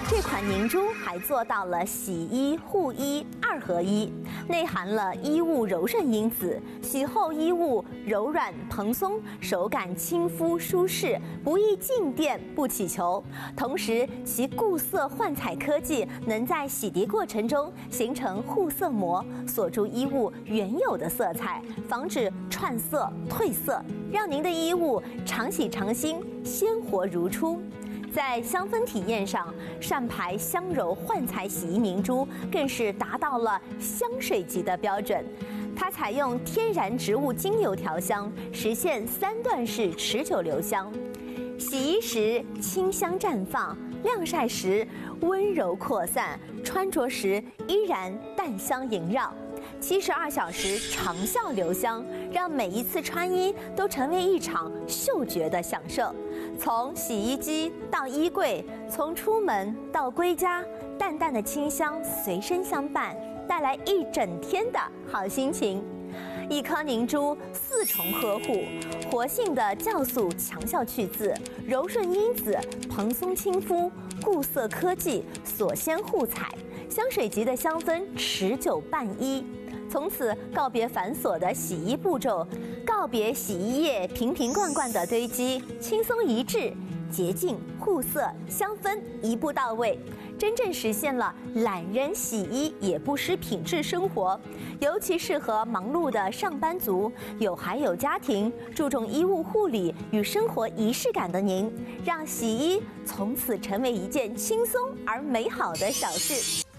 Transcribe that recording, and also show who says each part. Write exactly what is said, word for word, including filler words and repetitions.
Speaker 1: 这款凝珠还做到了洗衣护衣二合一，内含了衣物柔顺因子，洗后衣物柔软蓬松，手感亲肤舒适，不易静电不起球。同时，其固色焕彩科技能在洗涤过程中形成护色膜，锁住衣物原有的色彩，防止串色褪色，让您的衣物常洗常新，鲜活如初。在香氛体验上，善牌香柔焕彩洗衣凝珠更是达到了香水级的标准。它采用天然植物精油调香，实现三段式持久留香。洗衣时清香绽放，晾晒时温柔扩散，穿着时依然淡香萦绕。七十二小时长效留香，让每一次穿衣都成为一场嗅觉的享受。从洗衣机到衣柜，从出门到归家，淡淡的清香随身相伴，带来一整天的好心情。一颗凝珠四重呵护，活性的酵素强效去渍，柔顺因子蓬松亲肤，固色科技锁鲜护彩，香水级的香氛持久伴衣。从此告别繁琐的洗衣步骤，告别洗衣液瓶瓶罐罐的堆积，轻松一致，洁净护色香氛一步到位，真正实现了懒人洗衣也不失品质生活。尤其适合忙碌的上班族、有孩有家庭、注重衣物护理与生活仪式感的您，让洗衣从此成为一件轻松而美好的小事。